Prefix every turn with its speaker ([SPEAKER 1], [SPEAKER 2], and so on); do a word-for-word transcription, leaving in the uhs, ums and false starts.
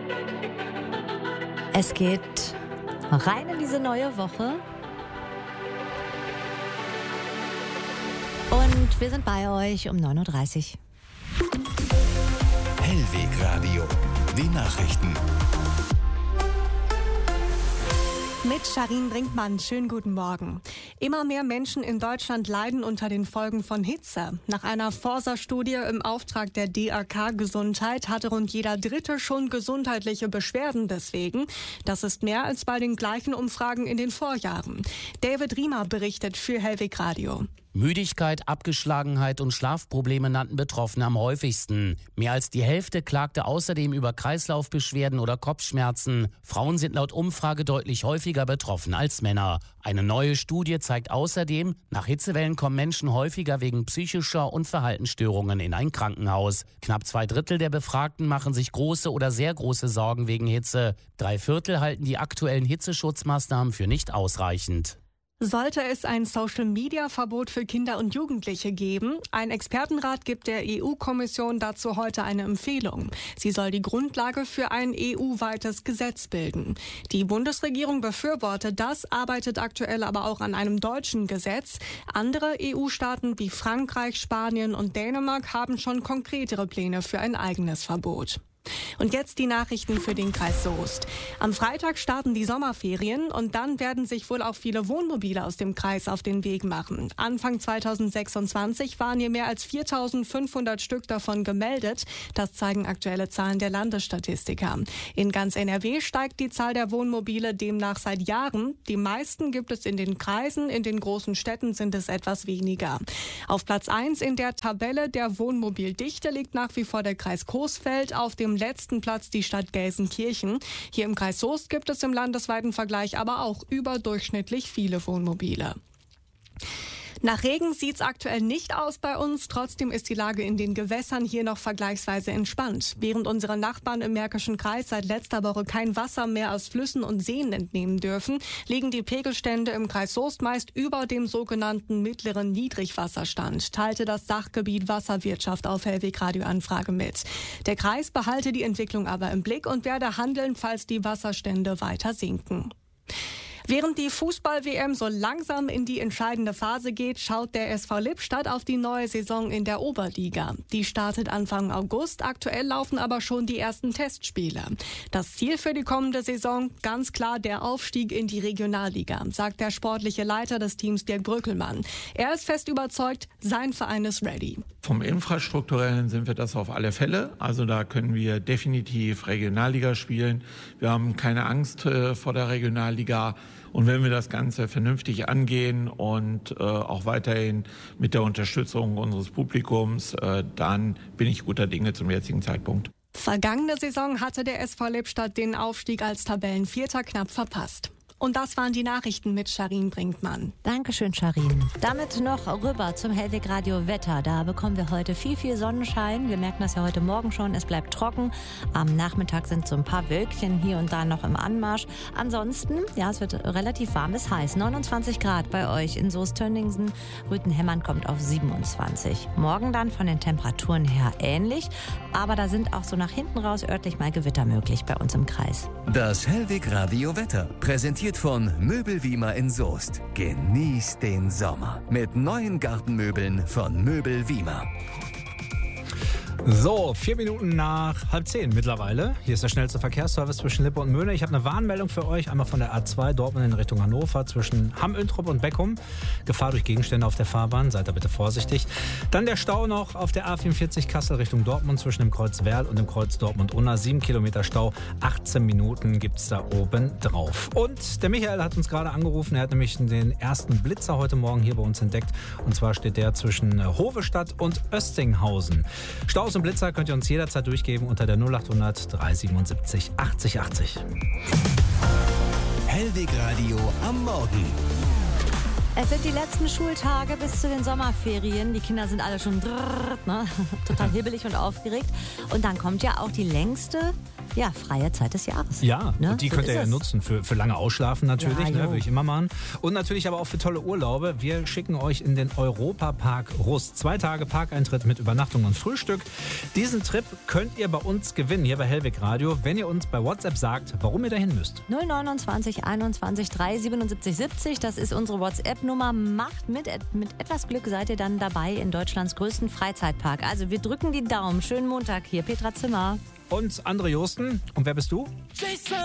[SPEAKER 1] Es geht rein in diese neue Woche. Und wir sind bei euch um neun Uhr dreißig.
[SPEAKER 2] Hellweg Radio, die Nachrichten.
[SPEAKER 3] Mit Sharin Brinkmann, schönen guten Morgen. Immer mehr Menschen in Deutschland leiden unter den Folgen von Hitze. Nach einer Forsa-Studie im Auftrag der D R K Gesundheit hatte rund jeder Dritte schon gesundheitliche Beschwerden deswegen. Das ist mehr als bei den gleichen Umfragen in den Vorjahren. David Riemer berichtet für Hellweg Radio.
[SPEAKER 4] Müdigkeit, Abgeschlagenheit und Schlafprobleme nannten Betroffene am häufigsten. Mehr als die Hälfte klagte außerdem über Kreislaufbeschwerden oder Kopfschmerzen. Frauen sind laut Umfrage deutlich häufiger betroffen als Männer. Eine neue Studie zeigt außerdem, nach Hitzewellen kommen Menschen häufiger wegen psychischer und Verhaltensstörungen in ein Krankenhaus. Knapp zwei Drittel der Befragten machen sich große oder sehr große Sorgen wegen Hitze. Drei Viertel halten die aktuellen Hitzeschutzmaßnahmen für nicht ausreichend.
[SPEAKER 3] Sollte es ein Social-Media-Verbot für Kinder und Jugendliche geben? Ein Expertenrat gibt der E U-Kommission dazu heute eine Empfehlung. Sie soll die Grundlage für ein E U-weites Gesetz bilden. Die Bundesregierung befürwortet das, arbeitet aktuell aber auch an einem deutschen Gesetz. Andere E U-Staaten wie Frankreich, Spanien und Dänemark haben schon konkretere Pläne für ein eigenes Verbot. Und jetzt die Nachrichten für den Kreis Soest. Am Freitag starten die Sommerferien und dann werden sich wohl auch viele Wohnmobile aus dem Kreis auf den Weg machen. Anfang zweitausendsechsundzwanzig waren hier mehr als viertausendfünfhundert Stück davon gemeldet. Das zeigen aktuelle Zahlen der Landesstatistiker. In ganz N R W steigt die Zahl der Wohnmobile demnach seit Jahren. Die meisten gibt es in den Kreisen, in den großen Städten sind es etwas weniger. Auf Platz eins in der Tabelle der Wohnmobildichte liegt nach wie vor der Kreis Coesfeld, auf dem letzten Platz die Stadt Gelsenkirchen. Hier im Kreis Soest gibt es im landesweiten Vergleich aber auch überdurchschnittlich viele Wohnmobile. Nach Regen sieht's aktuell nicht aus bei uns. Trotzdem ist die Lage in den Gewässern hier noch vergleichsweise entspannt. Während unsere Nachbarn im Märkischen Kreis seit letzter Woche kein Wasser mehr aus Flüssen und Seen entnehmen dürfen, liegen die Pegelstände im Kreis Soest meist über dem sogenannten mittleren Niedrigwasserstand, teilte das Sachgebiet Wasserwirtschaft auf Hellweg Radio Anfrage mit. Der Kreis behalte die Entwicklung aber im Blick und werde handeln, falls die Wasserstände weiter sinken. Während die Fußball-W M so langsam in die entscheidende Phase geht, schaut der S V Lippstadt auf die neue Saison in der Oberliga. Die startet Anfang August, aktuell laufen aber schon die ersten Testspiele. Das Ziel für die kommende Saison, ganz klar der Aufstieg in die Regionalliga, sagt der sportliche Leiter des Teams Dirk Brückelmann. Er ist fest überzeugt, sein Verein ist ready.
[SPEAKER 5] Vom Infrastrukturellen sind wir das auf alle Fälle. Also da können wir definitiv Regionalliga spielen. Wir haben keine Angst äh, vor der Regionalliga. Und wenn wir das Ganze vernünftig angehen und äh, auch weiterhin mit der Unterstützung unseres Publikums, äh, dann bin ich guter Dinge zum jetzigen Zeitpunkt.
[SPEAKER 3] Vergangene Saison hatte der S V Lippstadt den Aufstieg als Tabellenvierter knapp verpasst. Und das waren die Nachrichten mit Sharin Brinkmann.
[SPEAKER 1] Dankeschön, Sharin. Damit noch rüber zum Hellweg Radio Wetter. Da bekommen wir heute viel, viel Sonnenschein. Wir merken das ja heute Morgen schon. Es bleibt trocken. Am Nachmittag sind so ein paar Wölkchen hier und da noch im Anmarsch. Ansonsten, ja, es wird relativ warm bis heiß. neunundzwanzig Grad bei euch in Soest-Tönningsen. Rüthen-Hemmern kommt auf siebenundzwanzig. Morgen dann von den Temperaturen her ähnlich. Aber da sind auch so nach hinten raus örtlich mal Gewitter möglich bei uns im Kreis.
[SPEAKER 2] Das Hellweg Radio Wetter präsentiert von Möbelwiemer in Soest. Genießt den Sommer mit neuen Gartenmöbeln von Möbelwiemer.
[SPEAKER 6] So, vier Minuten nach halb zehn mittlerweile. Hier ist der schnellste Verkehrsservice zwischen Lippe und Möhne. Ich habe eine Warnmeldung für euch. Einmal von der A zwei Dortmund in Richtung Hannover zwischen Hamm-Öntrup und Beckum. Gefahr durch Gegenstände auf der Fahrbahn. Seid da bitte vorsichtig. Dann der Stau noch auf der A vierundvierzig Kassel Richtung Dortmund zwischen dem Kreuz Werl und dem Kreuz Dortmund-Unna. Sieben Kilometer Stau. achtzehn Minuten gibt's da oben drauf. Und der Michael hat uns gerade angerufen. Er hat nämlich den ersten Blitzer heute Morgen hier bei uns entdeckt. Und zwar steht der zwischen Hovestadt und Östinghausen. Staus und Blitzer könnt ihr uns jederzeit durchgeben unter der null achthundert dreihundertsiebenundsiebzig achtzig achtzig.
[SPEAKER 2] Hellweg Radio am Morgen.
[SPEAKER 1] Es sind die letzten Schultage bis zu den Sommerferien. Die Kinder sind alle schon drrrt, ne? Total hibbelig und aufgeregt. Und dann kommt ja auch die längste ja, freie Zeit des Jahres.
[SPEAKER 6] Ja,
[SPEAKER 1] ne?
[SPEAKER 6] und die
[SPEAKER 1] so
[SPEAKER 6] könnt ihr ja
[SPEAKER 1] es.
[SPEAKER 6] nutzen für, für lange Ausschlafen natürlich,
[SPEAKER 1] Ja,
[SPEAKER 6] ne,
[SPEAKER 1] jo.
[SPEAKER 6] würde ich immer machen. Und natürlich aber auch für tolle Urlaube. Wir schicken euch in den Europapark Rust. Zwei Tage Parkeintritt mit Übernachtung und Frühstück. Diesen Trip könnt ihr bei uns gewinnen, hier bei Hellweg Radio, wenn ihr uns bei WhatsApp sagt, warum ihr dahin müsst.
[SPEAKER 1] null neunundzwanzig einundzwanzig drei siebenundsiebzig siebzig, das ist unsere WhatsApp-Nummer. Macht mit, mit etwas Glück seid ihr dann dabei in Deutschlands größten Freizeitpark. Also wir drücken die Daumen. Schönen Montag hier, Petra Zimmer.
[SPEAKER 6] Und André Josten. Und wer bist du?
[SPEAKER 2] Jason!